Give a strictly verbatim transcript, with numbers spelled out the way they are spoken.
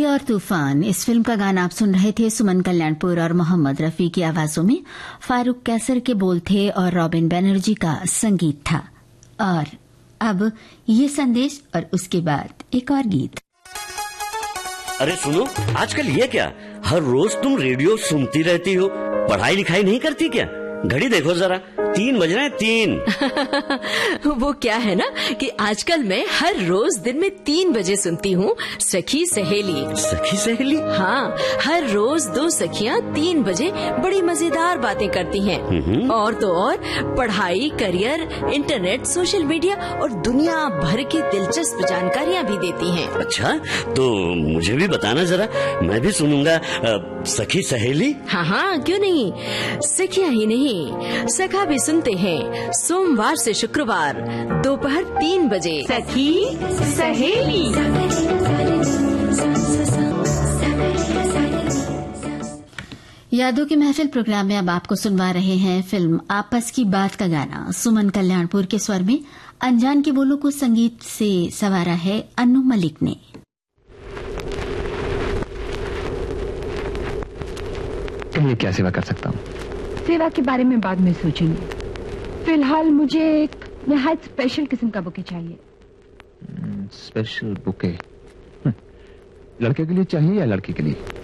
आंधी और तूफान, इस फिल्म का गाना आप सुन रहे थे। सुमन कल्याणपुर और मोहम्मद रफी की आवाजों में फारूक कैसर के बोल थे और रॉबिन बनर्जी का संगीत था। और अब ये संदेश और उसके बाद एक और गीत। अरे सुनो, आजकल ये क्या, हर रोज तुम रेडियो सुनती रहती हो, पढ़ाई लिखाई नहीं करती क्या? घड़ी देखो जरा, तीन बज रहे हैं, तीन। वो क्या है ना कि आजकल मैं हर रोज दिन में तीन बजे सुनती हूँ सखी सहेली। सखी सहेली? हाँ, हर रोज दो सखियाँ तीन बजे बड़ी मजेदार बातें करती हैं। और तो और पढ़ाई, करियर, इंटरनेट, सोशल मीडिया और दुनिया भर की दिलचस्प जानकारियाँ भी देती हैं। अच्छा, तो मुझे भी बताना जरा, मैं भी सुनूंगा सखी सहेली। हाँ हाँ, क्यों नहीं। सखियाँ ही नहीं, सखा भी सुनते हैं सोमवार से शुक्रवार दोपहर तीन बजे। सखी सहेली। यादों की महफिल प्रोग्राम में अब आपको सुनवा रहे हैं फिल्म आपस की बात का गाना। सुमन कल्याणपुर के स्वर में अनजान के बोलों को संगीत से संवारा है अन्नू मलिक ने। कहिए, क्या सेवा कर सकता हूँ? सेवा के बारे में बाद में सोचेंगे। फिलहाल मुझे एक निहायत स्पेशल किस्म का बुके चाहिए। Special bouquet? लड़के के लिए चाहिए या लड़की के लिए?